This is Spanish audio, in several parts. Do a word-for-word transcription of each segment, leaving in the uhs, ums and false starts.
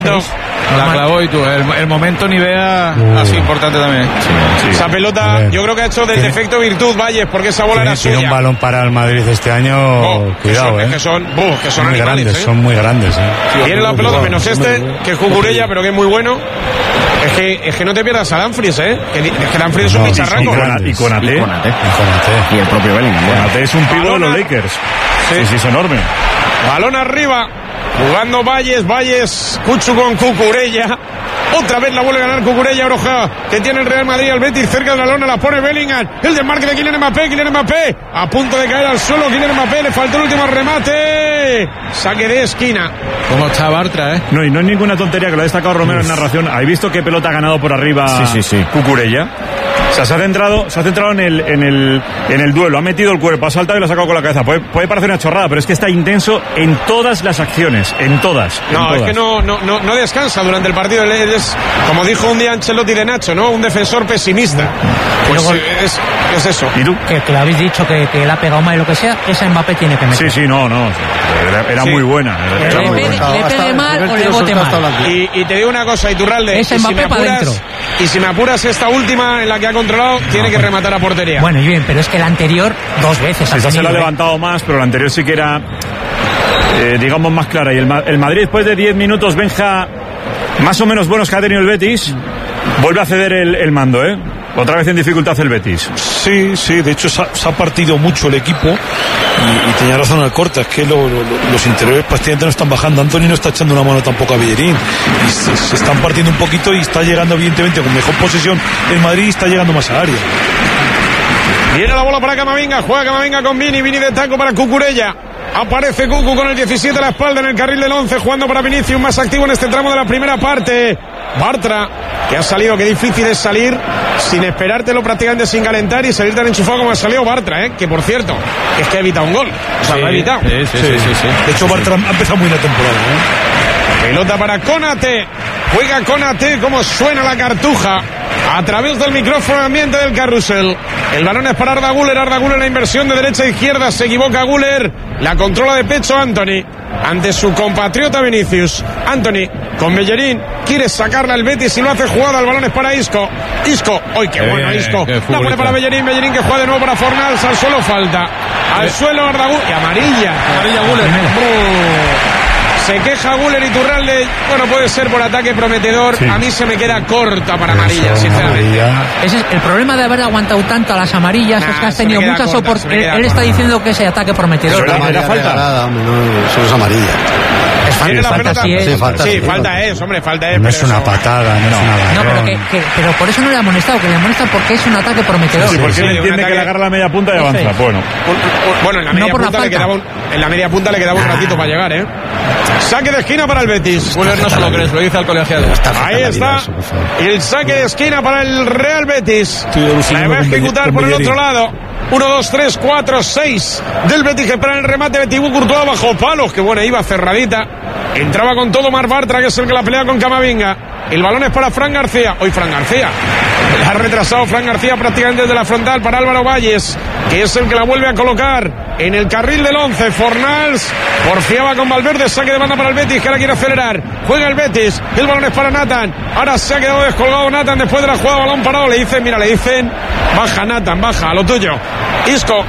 La clavó y tú, el, el momento ni vea uh, así importante también. Sí, sí. Esa pelota yo creo que ha hecho del defecto virtud Valles, porque esa bola era suya. Tiene un balón para el Madrid este año, oh, cuidado, que son, eh. Que son, uh, que son muy animales, grandes, eh. son muy grandes. Eh. Sí, tiene la pelota menos este, que es Cucurella, pero que es muy bueno. Es que, es que no te pierdas a Dumfries, ¿eh? Que, es que Dumfries es un bicharraco. Y Konaté. Y el propio Bellingham. Konaté es un pivo de los Lakers. Sí, sí, sí, es enorme. Balón arriba. Jugando Valles, Valles, Cuchu con Cucurella. Otra vez la vuelve a ganar Cucurella, Oroja, que tiene el Real Madrid al Betis cerca de la lona, la pone Bellingham. El desmarque de Kylian Mbappé, Kylian Mbappé a punto de caer al suelo, Kylian Mbappé, le faltó el último remate. Saque de esquina. ¿Cómo está Bartra, eh? No, y no es ninguna tontería, que lo ha destacado Romero Uf. en narración. ¿Habéis visto qué pelota ha ganado por arriba sí, sí, sí. Cucurella? O sea, se ha centrado, se ha centrado en el, en el, en el duelo, ha metido el cuerpo, ha saltado y lo ha sacado con la cabeza. Puede, puede parecer una chorrada, pero es que está intenso en todas las acciones, en todas. En no, todas. es que no, no, no, no descansa durante el partido. Es, como dijo un día Ancelotti de Nacho, ¿no? Un defensor pesimista. Pues luego, es, es eso. ¿Y tú? Que, que le habéis dicho que, que le ha pegado mal y lo que sea, esa Mbappé tiene que meter. Sí, sí, no, no. Era, era sí. muy buena. Era le, muy pegue, buena. le pegue mal o le bote mal. Y, y te digo una cosa, Iturralde. Esa Mbappé para adentro. Y si me apuras esta última en la que ha controlado, tiene que rematar a portería. Bueno, y bien, pero es que la anterior dos veces. Esa se la ha levantado más, pero la anterior sí que era, eh, digamos, más clara. Y el, el Madrid, después de diez minutos, Benja, más o menos buenos que ha tenido el Betis, vuelve a ceder el, el mando, ¿eh? Otra vez en dificultad el Betis. Sí, sí, de hecho se ha, se ha partido mucho el equipo y, y tenía razón al corta, es que lo, lo, los interiores prácticamente no están bajando. Anthony no está echando una mano tampoco a Bellerín y se, se están partiendo un poquito y está llegando evidentemente con mejor posesión el Madrid y está llegando más al área. Viene la bola para Camavinga, juega Camavinga con Vini, Vini de taco para Cucurella. Aparece Cucu con el diecisiete a la espalda en el carril del once, jugando para Vinicius, más activo en este tramo de la primera parte. Bartra, que ha salido, qué difícil es salir sin esperártelo, prácticamente sin calentar y salir tan enchufado como ha salido Bartra, ¿eh? Que por cierto, es que ha evitado un gol. O sea, sí, lo ha evitado. Sí, sí, sí, sí, sí. De hecho, Bartra ha empezado muy la temporada, ¿eh? Pelota para Konaté. Juega Konaté, como suena la cartuja a través del micrófono ambiente del carrusel. El balón es para Arda Güler. Arda Güler, la inversión de derecha a izquierda. Se equivoca Güler. La controla de pecho Anthony ante su compatriota Vinicius. Anthony con Bellerín. Quiere sacarla al Betis y lo hace jugada. El balón es para Isco. Isco. ¡Ay, qué, qué bueno bien, Isco! La pone para Bellerín. Bellerín que juega de nuevo para Fornals. Al suelo falta. Al sí. suelo Arda Güler. Y amarilla. Amarilla Güler. Se queja Güler y Iturralde. Bueno, puede ser por ataque prometedor. Sí. A mí se me queda corta para amarilla, sinceramente. Ese es el problema de haber aguantado tanto a las amarillas. Nah, es que has tenido muchas oportunidades. Él, él está diciendo que ese ataque prometedor. Pero era falta. Regalada, hombre, no, eso es amarilla. Es falta, sí, la falta, sí, es. Sí, falta, sí, sí, falta es, hombre, falta es. No es una patada, no, no es una agarrón. No, pero, que, que, pero por eso no le ha amonestado, que le amonesta porque es un ataque prometedor. Sí, porque sí, él entiende que le agarra la media punta y avanza. Sí. Bueno. Bueno, en la media, no punta, la le quedaba un, en la media punta le quedaba un ratito para llegar, ¿eh? Saque de esquina para el Betis. Güler no se lo crees, lo dice al colegiado. Ahí está. Y el saque de esquina para el Real Betis. La va a ejecutar por el otro lado. uno, dos, tres, cuatro, seis del Betis que para el remate de Thibaut Courtois bajo palos. Que buena, iba cerradita. Entraba con todo Marc Bartra, que es el que la pelea con Camavinga. El balón es para Fran García. Hoy Fran García. Ha retrasado Fran García prácticamente desde la frontal para Álvaro Valles, que es el que la vuelve a colocar en el carril del once. Fornals porfiaba con Valverde, saque de banda para el Betis, que ahora quiere acelerar. Juega el Betis, el balón es para Nathan. Ahora se ha quedado descolgado Nathan después de la jugada, balón parado. Le dicen, mira, le dicen, baja Nathan, baja, a lo tuyo. Isco.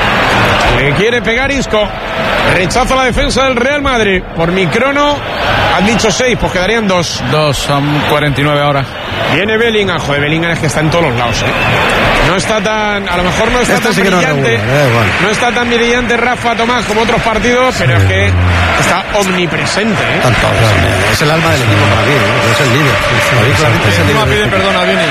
Le quiere pegar Isco. Rechaza la defensa del Real Madrid. Por mi crono han dicho seis, pues quedarían dos. Dos, son cuarenta y nueve ahora. Viene Bellingham. Joder, Bellingham es que está en todos los lados, ¿eh? No está tan, a lo mejor no está este tan sí brillante. No, regula, eh, bueno. No está tan brillante Rafa Tomás como otros partidos, pero sí, es que está omnipresente, ¿eh? Tanto, claro, es el alma del equipo para mí, ¿no? Es el líder. Sí, sí, sí, pide perdón a Vini.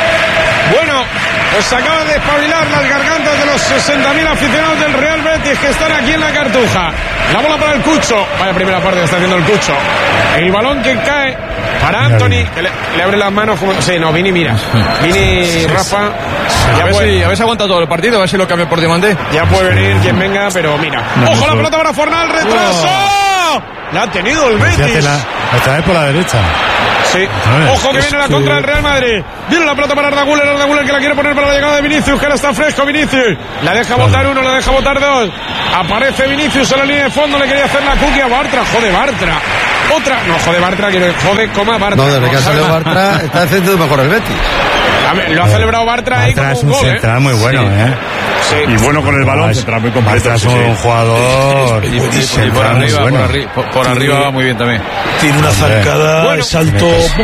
Bueno, pues acaba de espabilar las gargantas de los sesenta mil aficionados del Real Betis que están aquí en la Cartuja. La bola para el Cucho. Vaya primera parte que está haciendo el Cucho. El balón que cae para Anthony, que le, le abre las manos como... Sí, no, Vini, mira. Vini, Rafa... Ya a, ver puede... si, a ver si aguanta todo el partido, a ver si lo cambia por diamante. Ya puede venir quien venga, pero mira. No, ¡ojo, no, la pelota para Fornal! ¡Retraso! Oh. La ha tenido el Betis. La, la trae por la derecha. Sí. Ojo que viene la contra del Real Madrid. Viene la pelota para Arda Güler. Arda Güler que la quiere poner para la llegada de Vinicius, que ahora está fresco Vinicius. La deja botar uno, la deja botar dos. Aparece Vinicius en la línea de fondo. Le quería hacer la cookie a Bartra. Joder, Bartra. Otra, no, jode Bartra, quiero jode, coma Bartra. No, desde que ha salido Bartra está haciendo mejor el Betis. A ver, lo ha celebrado Bartra ahí Bartra como es un un gol, central ¿eh? muy bueno, sí. ¿eh? Sí. Y bueno con el balón, central muy completo. Bartra es sí, un sí. jugador. Y, y- y por central muy arriba, bueno. por, arri- por- por arriba va muy bien también. Tiene una zancada, Bueno. salto.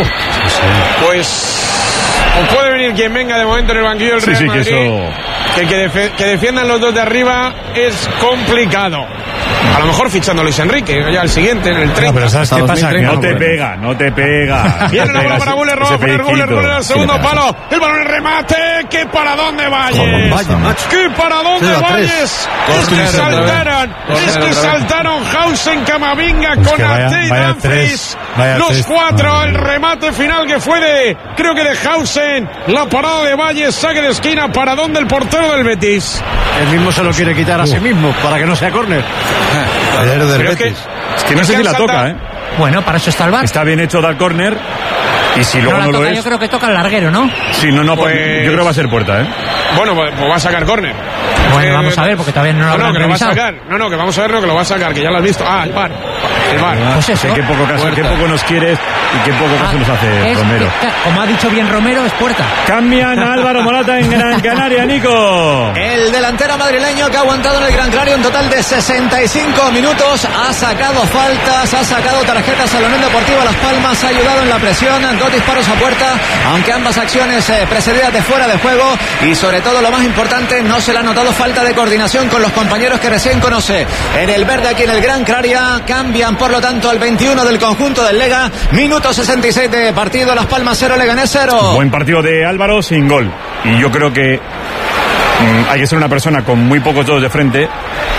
Pues o puede venir quien venga de momento en el banquillo del Sí, Real sí, que Madrid. eso- Que, que, defe- que defiendan los dos de arriba es complicado. A lo mejor fichando a Luis Enrique, ya el siguiente, en el No, treinta. pero ¿sabes qué pasa? Que No te pega, no te pega. Viene la No te bola pega para ese- Guller, roba ese para Guller, feiquito. Guller al segundo Sí, palo. El balón en remate. ¿Qué para dónde Valles? Joder, Valle, macho. ¿Qué para dónde Sí, a tres. Valles? Es que Córner otra vez. saltaron. Córner Es que otra vez. saltaron Hausen, Camavinga Pues con que vaya- Arte y vaya Dumfries. tres, vaya Los tres. cuatro. Madre El mía. remate final que fue de, creo que de Hausen. La parada de Valles, saque de esquina. ¿Para dónde el portero del Betis? Él mismo se lo quiere quitar a sí mismo para que no sea córner. Ayer del Pero es que- Betis. Es que no Es sé que si la han toca, saltado- ¿eh? Bueno, para eso está el bar. Está bien hecho dar córner. Y si No luego la no, lo toca, es. yo creo que toca el larguero, ¿no? Sí, no, no, Pues- yo creo que va a ser puerta, ¿eh? Bueno, pues, pues va a sacar córner. Bueno, Eh, vamos a ver, porque todavía no lo No, no, habrán que lo va a revisado. sacar. No, no, que vamos a ver lo que lo va a sacar, que ya lo has visto. Ah, el bar. El bar. Pues eso. Que qué poco caso, Puerta. qué poco nos quieres y qué poco Ah, caso nos hace es- Romero. que- como ha dicho bien Romero, es puerta. Cambian a Álvaro Morata en Gran Canaria, Nico. El delantero madrileño que ha aguantado en el Gran Canaria un total de sesenta y cinco minutos, ha sacado faltas, ha sacado tarjetas a la Unión Deportiva Las Palmas, ha ayudado en la presión, dos disparos a puerta, aunque ambas acciones eh, precedidas de fuera de juego, y sobre todo lo más importante, no se le ha notado falta de coordinación con los compañeros que recién conoce. En el verde aquí en el Gran Canaria, cambian por lo tanto al veintiuno del conjunto del Lega, minuto sesenta y seis de partido, Las Palmas cero, Leganés cero. Buen partido de Álvaro sin gol. Y yo creo que mm, hay que ser una persona con muy pocos dedos de frente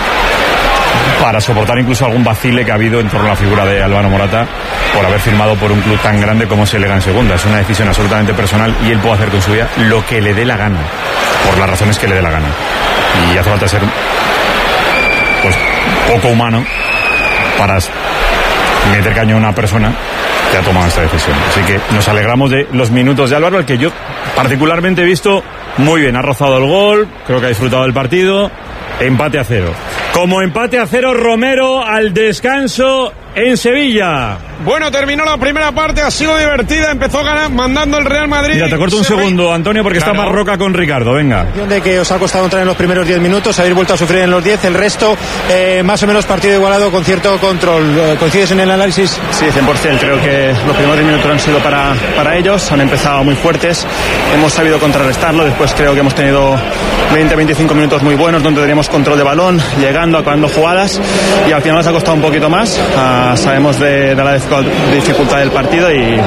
para soportar incluso algún vacile que ha habido en torno a la figura de Álvaro Morata por haber firmado por un club tan grande como es el Lega en segunda. Es una decisión absolutamente personal y él puede hacer con su vida lo que le dé la gana, por las razones que le dé la gana. Y hace falta ser pues poco humano para meter caño a una persona que ha tomado esta decisión. Así que nos alegramos de los minutos de Álvaro, el que yo particularmente he visto muy bien. Ha rozado el gol, creo que ha disfrutado del partido. Empate a cero. Como empate a cero, Romero al descanso en Sevilla. Bueno, terminó la primera parte, ha sido divertida, empezó ganar, mandando el Real Madrid. Mira, te corto un Se ve- segundo, Antonio, porque Claro. está Marroca con Ricardo. Venga. De que os ha costado entrar en los primeros diez minutos, habéis vuelto a sufrir en los diez, el resto eh, más o menos partido igualado con cierto control. Eh, ¿Coincides en el análisis? Sí, cien por ciento. Creo que los primeros diez minutos han sido para, para ellos. Han empezado muy fuertes. Hemos sabido contrarrestarlo. Después creo que hemos tenido veinte a veinticinco minutos muy buenos donde teníamos control de balón, llegando, acabando jugadas. Y al final nos ha costado un poquito más. Ah, sabemos de, de la dificultad del partido y,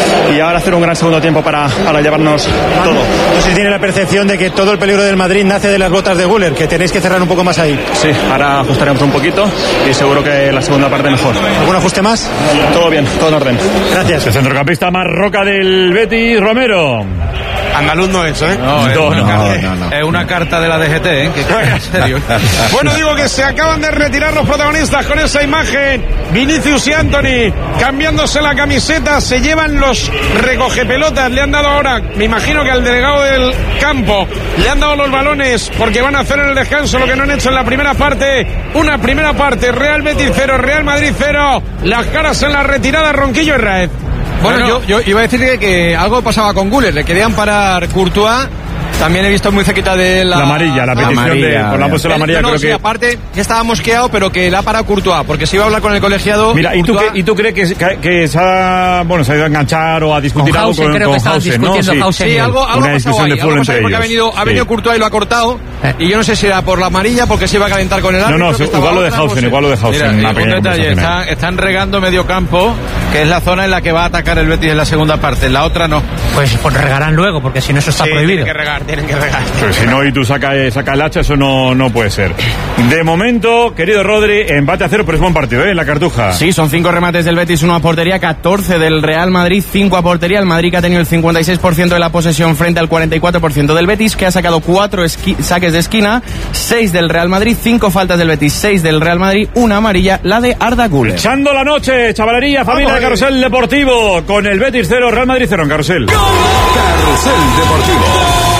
y ahora hacer un gran segundo tiempo para, para llevarnos todo. No sé si tiene la percepción de que todo el peligro del Madrid nace de las botas de Güler, que tenéis que cerrar un poco más ahí. Sí, ahora ajustaremos un poquito y seguro que la segunda parte mejor. ¿Algún ajuste más? Todo bien, todo en orden. Gracias. El centrocampista Marroca del Betis, Romero. Andaluz no es, ¿eh? No, es, No, una no, carta, no, no. es una carta de la D G T, ¿eh? Que, que- en serio. Bueno, digo que se acaban de retirar los protagonistas con esa imagen. Vinicius y Anthony cambiándose la camiseta, se llevan los recogepelotas. Le han dado ahora, me imagino que al delegado del campo, le han dado los balones porque van a hacer en el descanso lo que no han hecho en la primera parte. Una primera parte, Real Betis cero, Real Madrid cero. Las caras en la retirada, Ronquillo y Raed. Bueno, yo, yo iba a decir que, que algo pasaba con Güler, le querían parar Courtois. También he visto muy cerquita de la... La amarilla, la petición amarilla, de... Por la han puesto la amarilla, no, no, creo sí, que... aparte, que estaba mosqueado, pero que la ha parado Courtois, porque se iba a hablar con el colegiado... Mira, ¿y tú, Courtois- qué- ¿y tú crees que, que, que se, ha, bueno, se ha ido a enganchar o a discutir Con algo Hausen, con, creo con que estaban Hausen, ¿no? discutiendo Sí. Hausen. Sí, algo, algo Una ha pasado discusión ahí, de algo fútbol ha pasado ahí, entre porque ha ellos. venido, ha venido Sí. Courtois y lo ha cortado, Eh. y yo no sé si era por la amarilla, porque se iba a calentar con el No, árbitro. no, que estaba igual lo de otra, Hausen, no sé. igual lo de Hausen. Mira, una y un pequeña detalle, conversación ahí. están, están regando medio campo, que es la zona en la que va a atacar el Betis en la segunda parte, en la otra no. Pues, pues regarán luego, porque si no eso está Sí, prohibido. tienen que regar, tienen que regar. Pero si no y tú saca, saca el hacha, eso no, no puede ser. De momento, querido Rodri, empate a cero, pero es buen partido, ¿eh? En la Cartuja. Sí, son cinco remates del Betis, uno a portería, catorce del Real Madrid, cinco a portería. El Madrid que ha tenido el cincuenta y seis por ciento de la posesión frente al cuarenta y cuatro por ciento del Betis, que ha sacado cuatro saques de esquina, seis del Real Madrid, cinco faltas del Betis, seis del Real Madrid, una amarilla, la de Arda Güler. Echando la noche, chavalería, familia de Carrusel Deportivo, con el Betis cero, Real Madrid cero en Carrusel. Carrusel Deportivo.